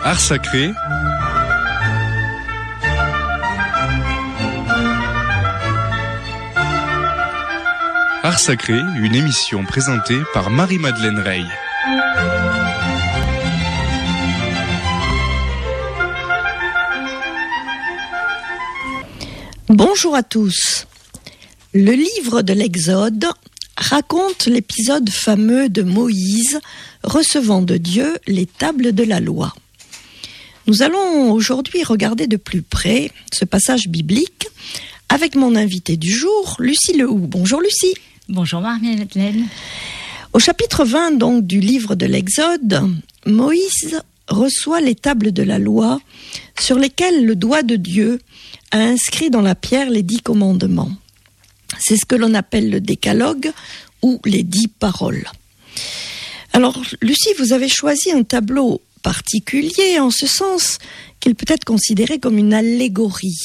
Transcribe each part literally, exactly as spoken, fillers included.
Art sacré. Art sacré, une émission présentée par Marie-Madeleine Rey. Bonjour à tous. Le livre de l'Exode raconte l'épisode fameux de Moïse recevant de Dieu les tables de la loi. Nous allons aujourd'hui regarder de plus près ce passage biblique avec mon invitée du jour, Lucie Lehoux. Bonjour Lucie. Bonjour Marie-Madeleine. Au chapitre vingt donc du livre de l'Exode, Moïse reçoit les tables de la loi sur lesquelles le doigt de Dieu a inscrit dans la pierre les dix commandements. C'est ce que l'on appelle le décalogue ou les dix paroles. Alors Lucie, vous avez choisi un tableau particulier en ce sens qu'il peut être considéré comme une allégorie.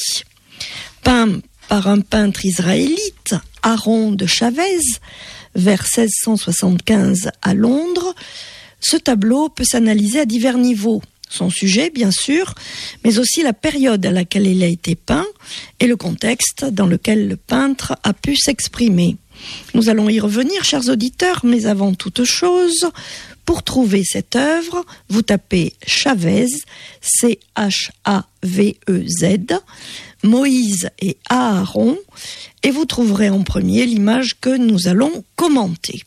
Peint par un peintre israélite, Aaron de Chavez, vers seize cent soixante-quinze à Londres, ce tableau peut s'analyser à divers niveaux. Son sujet, bien sûr, mais aussi la période à laquelle il a été peint et le contexte dans lequel le peintre a pu s'exprimer. Nous allons y revenir, chers auditeurs, mais avant toute chose, pour trouver cette œuvre, vous tapez Chavez, C H A V E Z, Moïse et Aaron, et vous trouverez en premier l'image que nous allons commenter.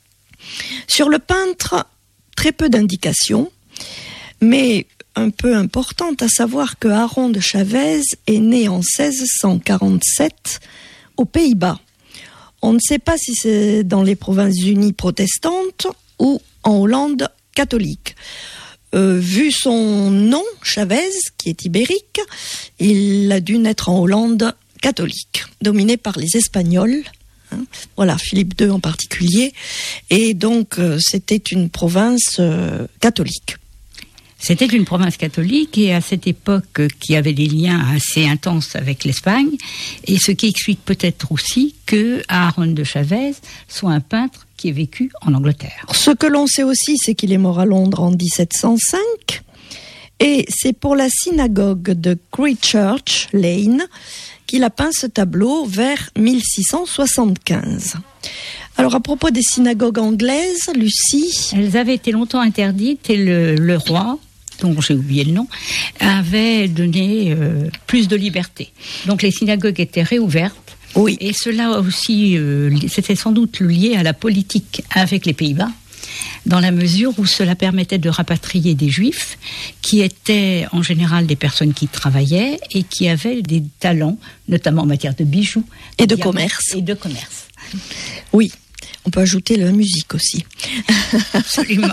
Sur le peintre, très peu d'indications, mais un peu importante, à savoir que Aaron de Chavez est né en seize cent quarante-sept aux Pays-Bas. On ne sait pas si c'est dans les Provinces-Unies protestantes ou en Hollande catholique. Euh, vu son nom, Chavez, qui est ibérique, il a dû naître en Hollande catholique, dominée par les Espagnols. Hein, voilà, Philippe deux en particulier. Et donc, euh, c'était une province euh, catholique. C'était une province catholique et à cette époque qui avait des liens assez intenses avec l'Espagne, et ce qui explique peut-être aussi que Aaron de Chavez soit un peintre qui est vécu en Angleterre. Ce que l'on sait aussi, c'est qu'il est mort à Londres en dix-sept cent cinq, et c'est pour la synagogue de Christchurch Lane qu'il a peint ce tableau vers mille six cent soixante-quinze. Alors à propos des synagogues anglaises, Lucie... Elles avaient été longtemps interdites et le, le roi, dont j'ai oublié le nom, avait donné euh, plus de liberté. Donc les synagogues étaient réouvertes. Oui. Et cela aussi, euh, c'était sans doute lié à la politique avec les Pays-Bas, dans la mesure où cela permettait de rapatrier des Juifs qui étaient en général des personnes qui travaillaient et qui avaient des talents, notamment en matière de bijoux et de commerce. Et de commerce. Oui, on peut ajouter la musique aussi. Absolument.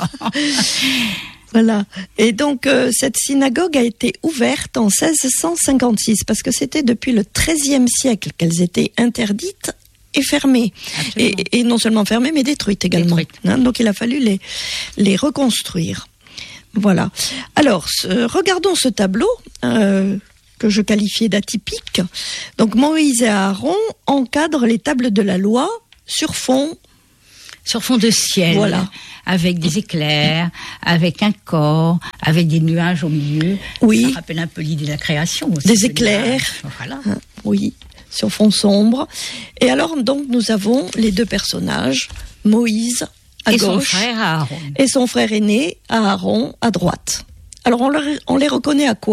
Voilà. Et donc, euh, cette synagogue a été ouverte en seize cent cinquante-six, parce que c'était depuis le treizième siècle qu'elles étaient interdites et fermées. Et, et non seulement fermées, mais détruites également. Détruites. Hein, donc, il a fallu les, les reconstruire. Voilà. Alors, ce, regardons ce tableau euh, que je qualifiais d'atypique. Donc, Moïse et Aaron encadrent les tables de la loi sur fond... Sur fond de ciel, voilà. Avec des éclairs, avec un corps, avec des nuages au milieu. Oui. Ça rappelle un peu l'idée de la création aussi. Des éclairs, voilà. Hein, oui, sur fond sombre. Et alors, donc, nous avons les deux personnages, Moïse à et gauche son frère Aaron. Et son frère aîné, Aaron, à droite. Alors, on, leur, on les reconnaît à quoi ?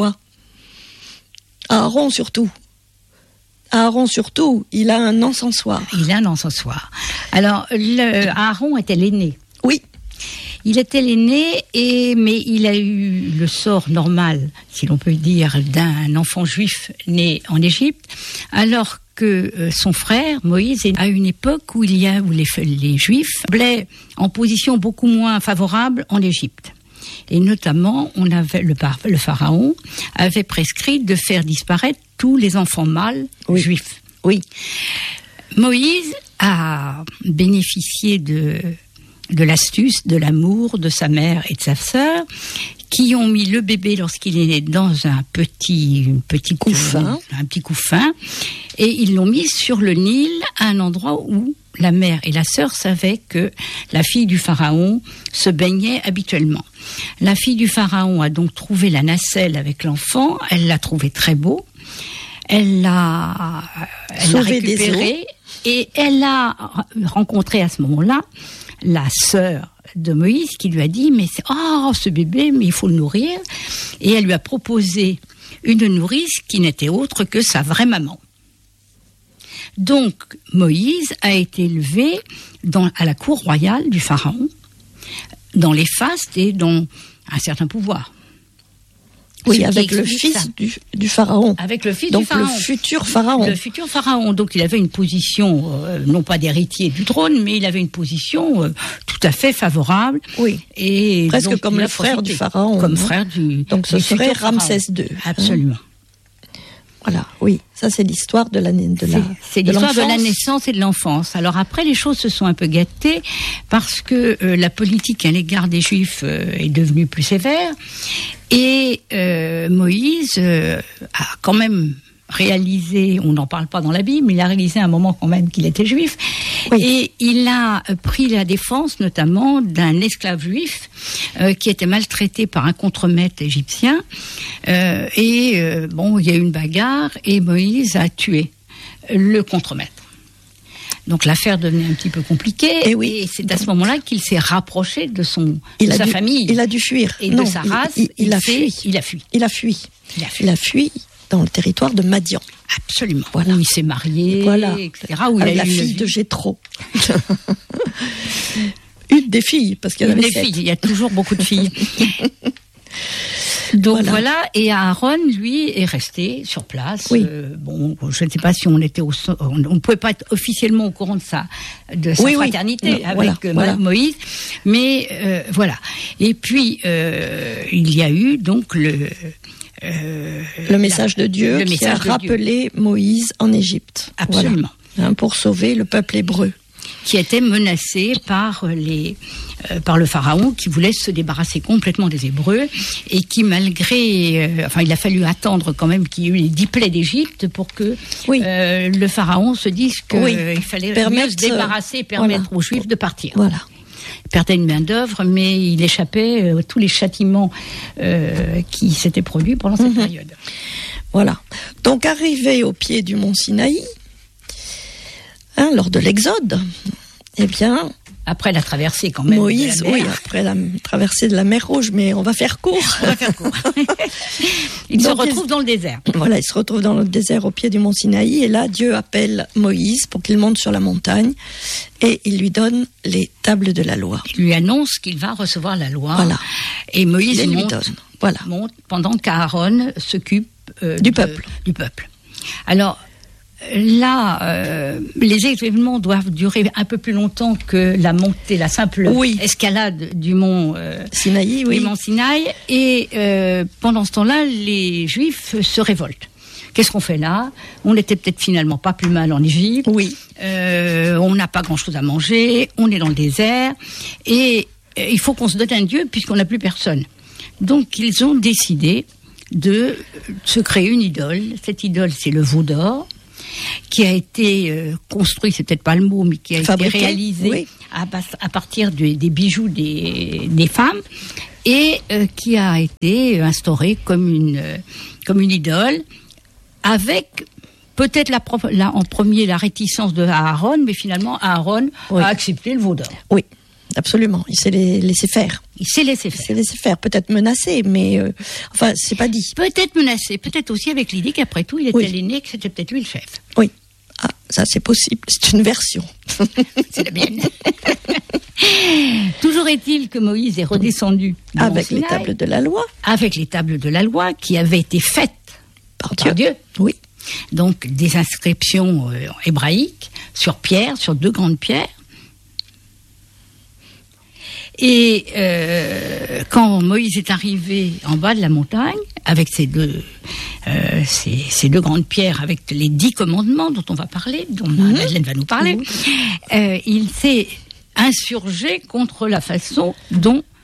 À Aaron surtout. Aaron surtout, il a un encensoir. Il a un encensoir. Alors, le, Aaron était l'aîné. Oui. Il était l'aîné, et, mais il a eu le sort normal, si l'on peut dire, d'un enfant juif né en Égypte, alors que euh, son frère, Moïse, est à une époque où, il y a, où les, les Juifs semblaient en position beaucoup moins favorable en Égypte. Et notamment, on avait, le, le pharaon avait prescrit de faire disparaître tous les enfants mâles oui. juifs. Oui. Moïse a bénéficié de, de l'astuce, de l'amour de sa mère et de sa sœur, qui ont mis le bébé lorsqu'il est né dans un petit, petit couffin, un petit couffin, Et ils l'ont mise sur le Nil, à un endroit où la mère et la sœur savaient que la fille du pharaon se baignait habituellement. La fille du pharaon a donc trouvé la nacelle avec l'enfant, elle l'a trouvé très beau, elle l'a, elle l'a récupéré et elle a rencontré à ce moment-là la sœur de Moïse qui lui a dit « mais c'est, oh, ce bébé, mais il faut le nourrir ». Et elle lui a proposé une nourrice qui n'était autre que sa vraie maman. Donc, Moïse a été élevé dans, à la cour royale du pharaon, dans les fastes et dans un certain pouvoir. Oui, avec le fils du, du pharaon. Avec le fils Donc, du pharaon. Donc le futur pharaon. Le futur pharaon. Donc il avait une position, euh, non pas d'héritier du trône, mais il avait une position euh, tout à fait favorable. Oui. Et presque donc, comme le frère du pharaon. Comme hein. frère du. Donc ce du serait Ramsès deux. Absolument. Hein. Voilà, oui, ça c'est l'histoire de la de la. C'est, c'est de l'histoire l'enfance. de la naissance et de l'enfance. Alors après, les choses se sont un peu gâtées parce que euh, la politique à l'égard des Juifs euh, est devenue plus sévère et euh, Moïse euh, a quand même réalisé, on n'en parle pas dans la Bible, mais il a réalisé à un moment quand même qu'il était juif. Oui. Et il a pris la défense notamment d'un esclave juif euh, qui était maltraité par un contremaître égyptien. Euh, et euh, bon, il y a eu une bagarre et Moïse a tué le contremaître. Donc l'affaire devenait un petit peu compliquée et, oui. et c'est à ce moment-là qu'il s'est rapproché de, son, il de a sa dû, famille. Il a dû fuir. Et non, de sa race. Il, il, il, il, a fait, fui. il a fui. Il a fui. Il a fui. Il a fui dans le territoire de Madian. Absolument. Voilà. Où il s'est marié, voilà. et cetera. Où il Avec a la eu fille une... de Jéthro. Une des filles, parce qu'il y en une avait des sept. filles. Il y a toujours beaucoup de filles. Donc voilà. voilà, et Aaron, lui, est resté sur place. Oui. Euh, bon, je ne sais pas si on était au, on ne pouvait pas être officiellement au courant de sa, de sa oui, fraternité oui. avec voilà, euh, voilà. Moïse, mais euh, voilà. Et puis euh, il y a eu donc le euh, le message la, de Dieu le qui a rappelé Dieu. Moïse en Égypte. Absolument. Voilà. Hein, pour sauver le peuple hébreu. Qui était menacé par les euh, par le pharaon qui voulait se débarrasser complètement des Hébreux et qui malgré euh, enfin il a fallu attendre quand même qu'il y ait eu les dix plaies d'Égypte pour que oui. euh, le pharaon se dise qu'il oui. euh, fallait permettre, mieux se débarrasser et permettre voilà. aux Juifs de partir. Voilà. Il perdait une main d'œuvre, mais il échappait à tous les châtiments euh, qui s'étaient produits pendant cette mm-hmm. période. Voilà. Donc arrivé au pied du mont Sinaï, hein, lors de l'Exode, eh bien... Après la traversée quand même. Moïse, oui, après la traversée de la mer Rouge, mais on va faire court. On va faire court. il Donc, se retrouve il, dans le désert. Voilà, il se retrouve dans le désert au pied du mont Sinaï, et là, Dieu appelle Moïse pour qu'il monte sur la montagne, et il lui donne les tables de la loi. Il lui annonce qu'il va recevoir la loi. Voilà. Et Moïse il monte, lui donne. Voilà. monte pendant qu'Aaron s'occupe euh, du de, peuple. Du peuple. Alors, là, euh, les événements doivent durer un peu plus longtemps que la montée, la simple oui. escalade du mont euh, Sinaï, oui. du mont Sinaï. Et euh, pendant ce temps-là, les Juifs se révoltent. Qu'est-ce qu'on fait là ? On n'était peut-être finalement pas plus mal en Égypte. Oui. Euh, on n'a pas grand-chose à manger. On est dans le désert. Et euh, il faut qu'on se donne un Dieu puisqu'on n'a plus personne. Donc, ils ont décidé de se créer une idole. Cette idole, c'est le veau d'or, qui a été euh, construit, c'est peut-être pas le mot, mais qui a Fabriqué, été réalisé oui. à, à partir de, des bijoux des, des femmes et euh, qui a été instauré comme une, euh, comme une idole, avec peut-être la, la, en premier la réticence de Aaron, mais finalement Aaron oui. a accepté le veau d'or. Oui. Absolument, il s'est laissé faire. Il s'est laissé faire. Il s'est laissé faire, peut-être menacé, mais euh, enfin, c'est pas dit. Peut-être menacé, peut-être aussi avec l'idée qu'après tout, il était oui. l'aîné, que c'était peut-être lui le chef. Oui, ah, ça c'est possible, c'est une version. C'est la mienne. Toujours est-il que Moïse est redescendu avec les tables de la loi. Avec les tables de la loi qui avaient été faites par, par Dieu. Dieu. Oui. Donc des inscriptions euh, hébraïques sur pierre, sur deux grandes pierres. Et euh, quand Moïse est arrivé en bas de la montagne, avec ces deux, euh, ces, ces deux grandes pierres, avec les dix commandements dont on va parler, dont mmh. Madeleine va nous parler, mmh. euh, il s'est insurgé contre la façon dont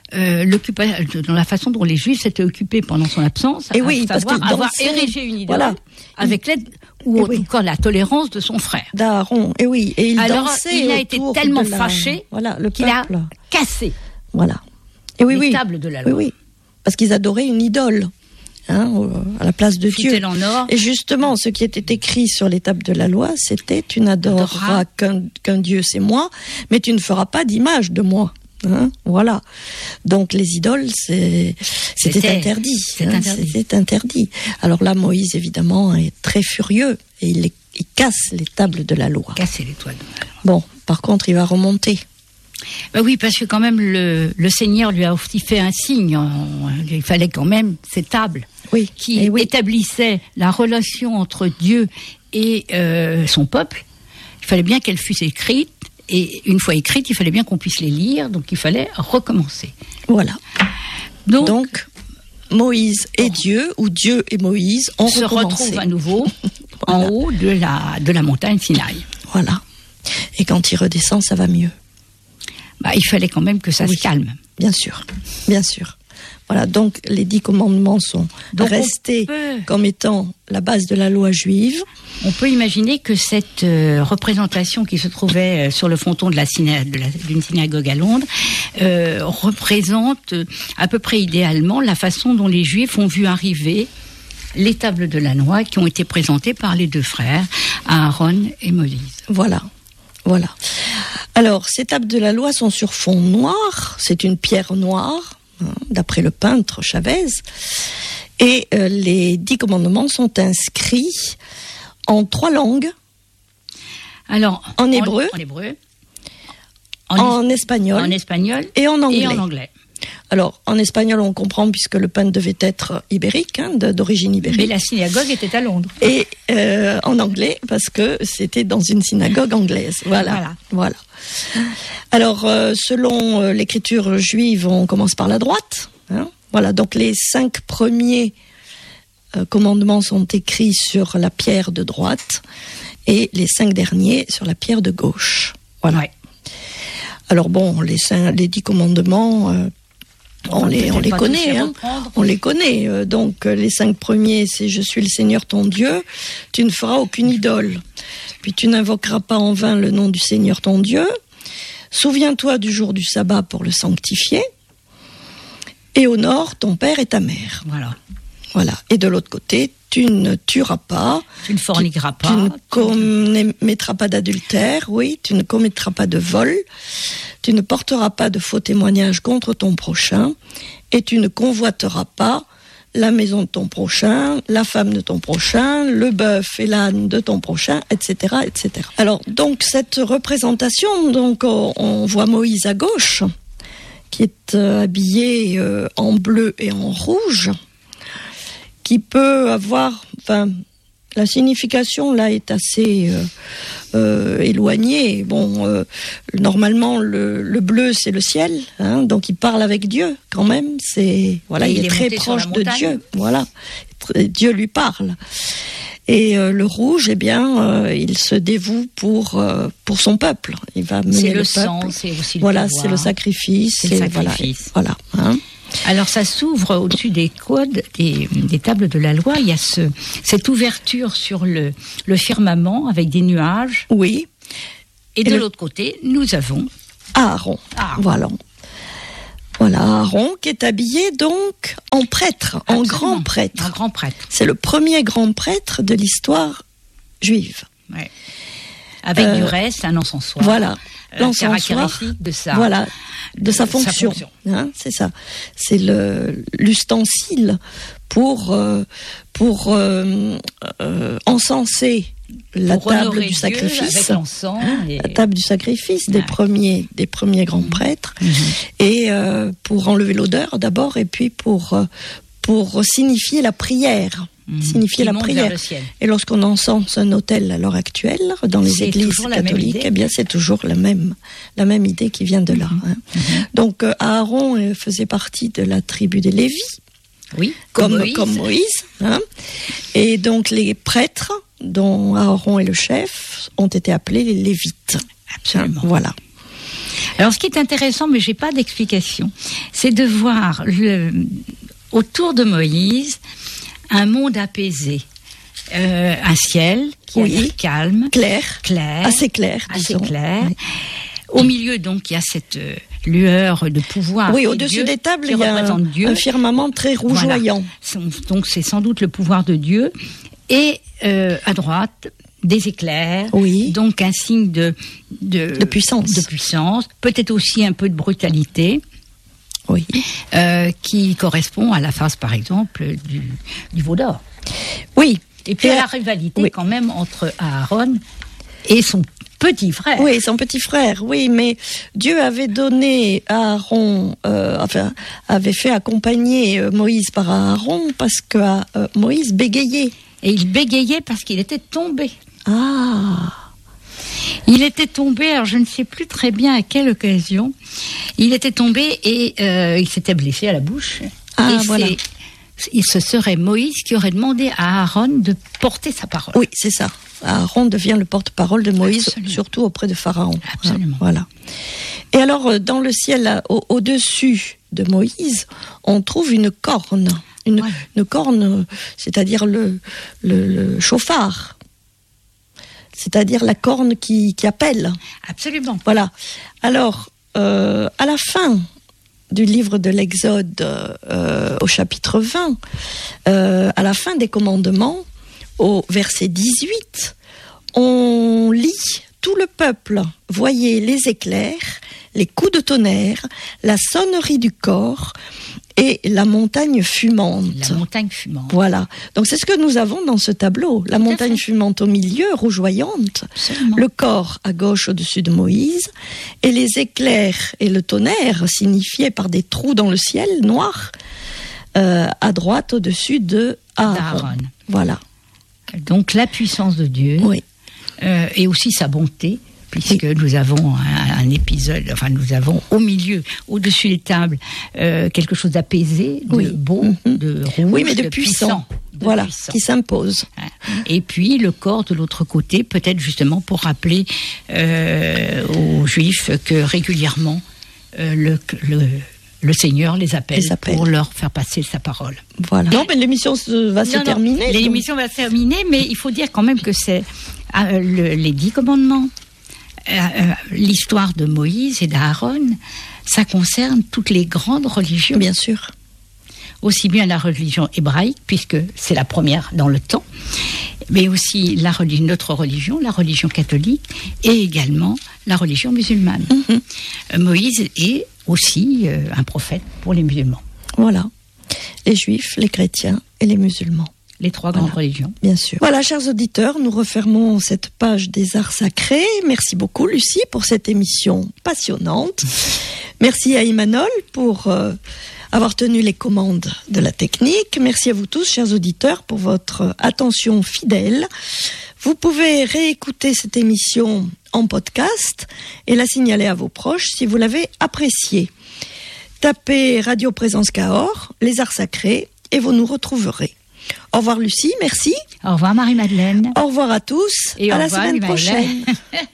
euh, dans la façon dont les Juifs s'étaient occupés pendant son absence, et à oui, savoir parce avoir dansait, érigé une idole voilà. avec l'aide ou et en oui. tout cas la tolérance de son frère. D'Aaron, et oui, et il Alors dansait il a été autour tellement de la, fâché voilà, le qu'il a peuple. cassé Voilà. Et oui, les oui. tables de la loi. Oui, oui. Parce qu'ils adoraient une idole, hein, à la place de Dieu. Fût-elle en or. Et justement, ce qui était écrit sur les tables de la loi, c'était « Tu n'adoreras qu'un, qu'un Dieu, c'est moi, mais tu ne feras pas d'image de moi ». Hein, voilà. Donc les idoles, c'est, c'était, c'était interdit. C'est hein, interdit. C'était interdit. Alors là, Moïse, évidemment, est très furieux et il, il casse les tables de la loi. Casser les toits. Bon, par contre, il va remonter. Ben oui, parce que quand même, le, le Seigneur lui a aussi fait un signe. Il fallait quand même ces tables oui, qui oui. établissaient la relation entre Dieu et euh, son peuple. Il fallait bien qu'elles fussent écrites. Et une fois écrites, il fallait bien qu'on puisse les lire. Donc, il fallait recommencer. Voilà. Donc, donc Moïse et oh, Dieu, ou Dieu et Moïse, ont se recommencé. retrouvent à nouveau voilà. en haut de la, de la montagne Sinaï. Voilà. Et quand il redescend, ça va mieux. Bah, il fallait quand même que ça oui, se calme. Bien sûr, bien sûr. Voilà, donc les dix commandements sont donc restés peut, comme étant la base de la loi juive. On peut imaginer que cette euh, représentation qui se trouvait euh, sur le fronton de la syna- de la, d'une synagogue à Londres euh, représente euh, à peu près idéalement la façon dont les Juifs ont vu arriver les tables de la loi qui ont été présentées par les deux frères, Aaron et Moïse. Voilà, voilà. Alors, ces tables de la loi sont sur fond noir, c'est une pierre noire, hein, d'après le peintre Chavez, et euh, les dix commandements sont inscrits en trois langues. Alors, en hébreu, en, en, hébreu, en, en espagnol, en espagnol et en anglais. Et en anglais. Alors, en espagnol, on comprend puisque le peintre devait être ibérique, hein, d'origine ibérique. Mais la synagogue était à Londres. Et euh, en anglais, parce que c'était dans une synagogue anglaise. Voilà. Voilà. voilà. Alors, euh, selon euh, l'écriture juive, on commence par la droite. Hein, voilà. Donc, les cinq premiers euh, commandements sont écrits sur la pierre de droite et les cinq derniers sur la pierre de gauche. Voilà. Ouais. Alors bon, les, cinq, les dix commandements. Euh, On les, on les connaît, hein. On les connaît. Euh, donc, euh, les cinq premiers, c'est « Je suis le Seigneur ton Dieu, tu ne feras aucune idole. Puis tu n'invoqueras pas en vain le nom du Seigneur ton Dieu. Souviens-toi du jour du sabbat pour le sanctifier. Et honore ton père et ta mère. » Voilà. Voilà. Et de l'autre côté, tu ne tueras pas. Tu ne forniqueras pas. Tu ne commettras pas d'adultère, oui. Tu ne commettras pas de vol. Tu ne porteras pas de faux témoignages contre ton prochain. Et tu ne convoiteras pas la maison de ton prochain, la femme de ton prochain, le bœuf et l'âne de ton prochain, et cetera, et cetera. Alors, donc, cette représentation, donc, on, on voit Moïse à gauche, qui est euh, habillé euh, en bleu et en rouge, qui peut avoir, enfin, la signification là est assez euh, euh, éloignée. Bon, euh, normalement le, le bleu c'est le ciel, hein, donc il parle avec Dieu quand même. C'est voilà, il, il est, est très proche de Dieu. Voilà, Dieu lui parle. Et euh, le rouge, eh bien, euh, il se dévoue pour euh, pour son peuple. Il va mener c'est le, le peuple. sang, c'est aussi le voilà, pouvoir. c'est le sacrifice. C'est le sacrifice. Voilà, voilà hein. Alors ça s'ouvre au-dessus des codes, des, des tables de la loi. Il y a ce, cette ouverture sur le, le firmament avec des nuages. Oui. Et, Et de le... l'autre côté, nous avons Aaron. Aaron. Voilà. Voilà Aaron qui est habillé donc en prêtre, Absolument. en grand prêtre. Un grand prêtre. C'est le premier grand prêtre de l'histoire juive. Ouais. Avec euh, du reste un encensoir. Voilà. L'encensoir de sa, voilà, de sa fonction. Sa fonction. Hein, c'est ça. C'est le, l'ustensile pour, euh, pour euh, euh, encenser la pour table du sacrifice. Et... La table du sacrifice des, ouais. premiers, des premiers grands prêtres. Mm-hmm. Et euh, pour enlever l'odeur d'abord, et puis pour, pour signifier la prière. Mmh. Signifier la prière. Et lorsqu'on encense un autel à l'heure actuelle dans les c'est églises catholiques, eh bien c'est toujours la même la même idée qui vient de là. Mmh. Hein. Mmh. Donc euh, Aaron euh, faisait partie de la tribu des Lévis, oui, comme comme Moïse. Comme Moïse hein. Et donc les prêtres, dont Aaron est le chef, ont été appelés les Lévites. Absolument. Hein, voilà. Alors, ce qui est intéressant, mais j'ai pas d'explication, c'est de voir le, autour de Moïse un monde apaisé, euh, un ciel qui oui. a l'air calme, clair, clair, assez clair, assez disons. clair. Oui. Au milieu, donc, il y a cette euh, lueur de pouvoir. Oui, au-dessus Dieu, des tables, qui il y a un, Dieu. un firmament très rougeoyant. Voilà. Donc, c'est sans doute le pouvoir de Dieu. Et euh, à droite, des éclairs. Oui. Donc, un signe de, de, de puissance. De puissance. Peut-être aussi un peu de brutalité. Oui. Euh, qui correspond à la phase, par exemple, du, du veau d'or. Oui. Et puis et à à... la rivalité, oui. quand même, entre Aaron et son petit frère. Oui, son petit frère, oui, mais Dieu avait donné à Aaron, euh, enfin, avait fait accompagner Moïse par Aaron parce que euh, Moïse bégayait. Et il bégayait parce qu'il était tombé. Ah. Il était tombé, alors je ne sais plus très bien à quelle occasion, il était tombé et euh, il s'était blessé à la bouche. Ah, et voilà. il se serait Moïse qui aurait demandé à Aaron de porter sa parole. Oui, c'est ça. Aaron devient le porte-parole de Moïse, Absolument. surtout auprès de Pharaon. Absolument. Voilà. Et alors, dans le ciel, au- au-dessus de Moïse, on trouve une corne. Une, Ouais. une corne, c'est-à-dire le, le, le chauffard. C'est-à-dire la corne qui, qui appelle. Absolument. Voilà. Alors, euh, à la fin du livre de l'Exode, euh, au chapitre vingt, euh, à la fin des commandements, au verset dix-huit, on lit « Tout le peuple voyait les éclairs, les coups de tonnerre, la sonnerie du corps et la montagne fumante. » La montagne fumante. Voilà. Donc c'est ce que nous avons dans ce tableau. La Tout à montagne fait. fumante au milieu, rougeoyante. Absolument. Le corps à gauche au-dessus de Moïse. Et les éclairs et le tonnerre signifiés par des trous dans le ciel noir euh, à droite au-dessus de Aaron. D'Aaron. Voilà. Donc la puissance de Dieu Oui. euh, et aussi sa bonté, puisque nous avons un, un épisode, enfin nous avons au milieu, au-dessus des tables, euh, quelque chose d'apaisé, de Oui. beau, Mhm. de rouge, Oui, mais de, puissant. de Voilà. puissant. Qui s'impose. Et puis le corps de l'autre côté, peut-être justement pour rappeler euh, aux Juifs que régulièrement euh, le, le, le Seigneur les appelle, Les appelle. pour leur faire passer sa parole. Voilà. Non, mais l'émission se- va se Non, non, terminer. donc. L'émission va se terminer, mais il faut dire quand même que c'est euh, le- les dix commandements, euh, euh, l'histoire de Moïse et d'Aaron, ça concerne toutes les grandes religions. Bien sûr. Aussi bien la religion hébraïque, puisque c'est la première dans le temps, mais aussi la religion, notre religion, la religion catholique, et également la religion musulmane. Mhm. Euh, Moïse est aussi euh, un prophète pour les musulmans, Voilà. Les juifs, les chrétiens et les musulmans. les trois Voilà. grandes religions. Bien sûr. Voilà, chers auditeurs, nous refermons cette page des arts sacrés. Merci beaucoup, Lucie, pour cette émission passionnante. Merci à Imanol pour euh, avoir tenu les commandes de la technique. Merci à vous tous, chers auditeurs, pour votre attention fidèle. Vous pouvez réécouter cette émission en podcast et la signaler à vos proches si vous l'avez appréciée. Tapez Radio Présence Cahors, les arts sacrés, et vous nous retrouverez. Au revoir Lucie, merci. Au revoir Marie-Madeleine. Au revoir à tous. Et à au la revoir, semaine Marie-Madeleine. prochaine.